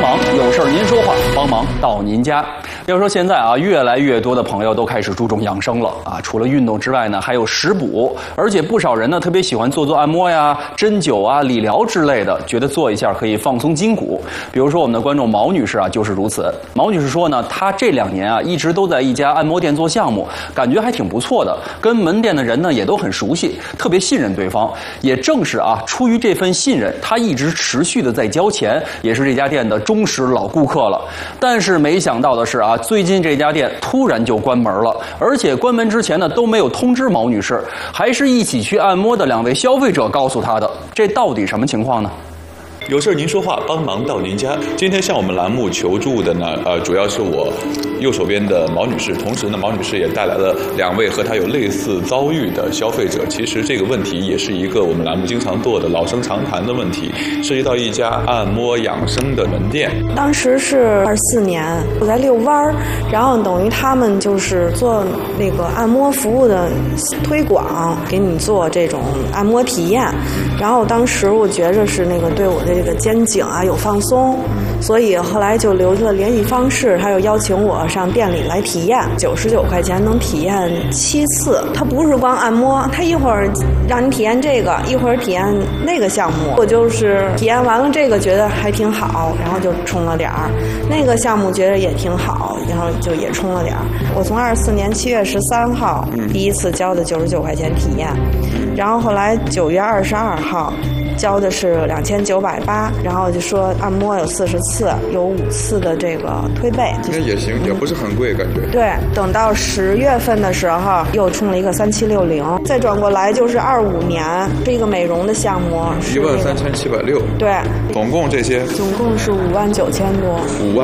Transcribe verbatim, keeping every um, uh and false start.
忙，有事儿您说话，帮忙到您家。要说现在啊，越来越多的朋友都开始注重养生了啊，除了运动之外呢，还有食补，而且不少人呢特别喜欢做做按摩呀、针灸啊、理疗之类的，觉得做一下可以放松筋骨。比如说我们的观众毛女士啊，就是如此。毛女士说呢，她这两年啊一直都在一家按摩店做项目，感觉还挺不错的，跟门店的人呢也都很熟悉，特别信任对方。也正是啊，出于这份信任，她一直持续的在交钱，也是这家店的忠实老顾客了。但是没想到的是啊，最近这家店突然就关门了，而且关门之前呢都没有通知毛女士，还是一起去按摩的两位消费者告诉她的。这到底什么情况呢？ 有事您说话，帮忙到您家。今天向我们栏目求助的呢，呃，主要是我右手边的毛女士，同时呢，毛女士也带来了两位和她有类似遭遇的消费者。其实这个问题也是一个我们栏目经常做的老生常谈的问题，涉及到一家按摩养生的门店。 当时是二四年，我在遛弯儿，然后等于他们就是做那个按摩服务的推广，给你做这种按摩体验。然后当时我觉着是那个对我的这个肩颈啊有放松，所以后来就留了联系方式，他又邀请我上店里来体验，九十九块钱能体验七次。他不是光按摩，他一会儿让你体验这个，一会儿体验那个项目。我就是体验完了这个觉得还挺好，然后就充了点儿，那个项目觉得也挺好，然后就也充了点儿。我从二四年七月十三号第一次交的九十九块钱体验，然后后来九月二十二号交的是两千九百八，然后就说按摩有四十次，有五次的这个推背， 那也行，也不是很贵感觉。 对，等到十月份的时候又充了一个三七六零，再转过来就是二五年，是一个美容的项目， 一万三千七百六。 对， 总共这些， 总共是五万九千多。 五万。